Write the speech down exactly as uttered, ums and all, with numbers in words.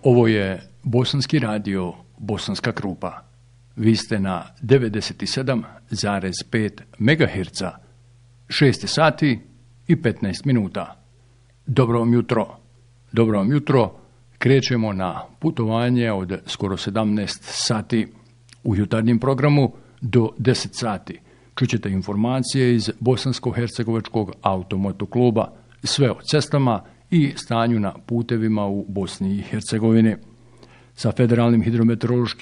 Ovo je Bosanski radio, Bosanska Krupa. Vi ste na devedeset sedam zarez pet megaherca, šest sati i petnaest minuta. Dobro vam jutro. Dobro vam jutro. Krećemo na putovanje od skoro sedamnaest sati u jutarnjem programu do deset sati. Čućete informacije iz Bosansko-hercegovačkog automotokluba, sve o cestama i stanju na putevima u Bosni i Hercegovini. Sa Federalnim hidrometeorološkim